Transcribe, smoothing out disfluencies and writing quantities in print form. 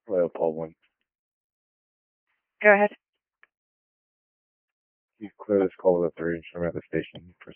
Leopold 1. Go ahead. You clear this call with a 3. I'm at the station.